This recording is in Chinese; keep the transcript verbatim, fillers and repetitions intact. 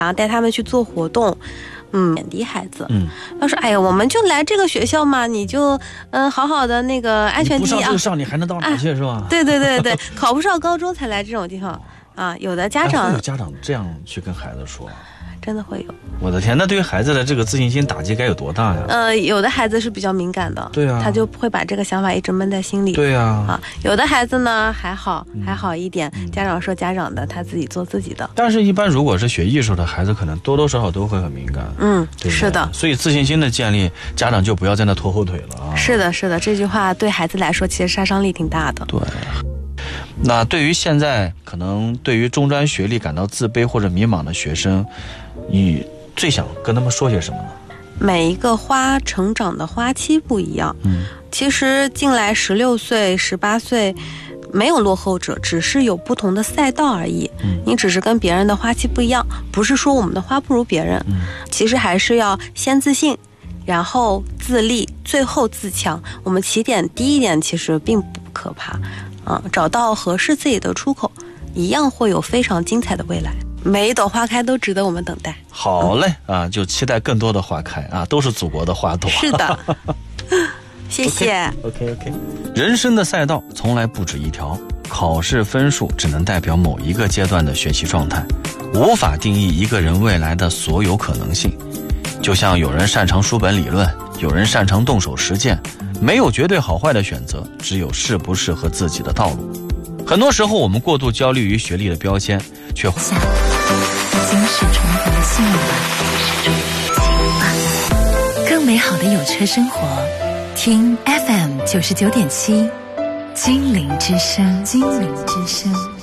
然后带他们去做活动。嗯，贬低孩子。 嗯， 要说哎呀，我们就来这个学校嘛，你就嗯好好的那个安全第一啊。 不上就上，你还能到哪去、哎、是吧？ 对对对对，考不上高中才来这种地方啊。有的家长、 哎、会有家长这样去跟孩子说。 真的会有， 我的天，那对于孩子的这个自信心打击该有多大呀？ 呃，有的孩子是比较敏感的， 对啊， 他就会把这个想法一直闷在心里。 对啊， 啊，有的孩子呢还好，还好一点，嗯、家长说家长的，他自己做自己的。 但是，一般如果是学艺术的孩子，可能多多少少都会很敏感。 嗯， 对对是的。 所以自信心的建立，家长就不要在那拖后腿了啊。 是的，是的，这句话对孩子来说，其实杀伤力挺大的。 对。那对于现在可能对于中专学历感到自卑或者迷茫的学生，你最想跟他们说些什么呢？ 每一个花成长的花期不一样， 嗯， 其实进来十六岁、十八岁，没有落后者，只是有不同的赛道而已。嗯，你只是跟别人的花期不一样，不是说我们的花不如别人。嗯，其实还是要先自信，然后自立，最后自强。我们起点低一点，其实并不可怕。啊，找到合适自己的出口，一样会有非常精彩的未来。每一朵花开都值得我们等待。 好嘞，啊，就期待更多的花开啊，都是祖国的花朵。 是的，谢谢。 OK OK， 人生的赛道从来不止一条，考试分数只能代表某一个阶段的学习状态，无法定义一个人未来的所有可能性。就像有人擅长书本理论，有人擅长动手实践，没有绝对好坏的选择，只有适不适合自己的道路。很多时候我们过度焦虑于学历的标签，却会下今世重逢的幸运吧，更美好的有车生活，听 F M 九十九点七，金陵之声，金陵之声。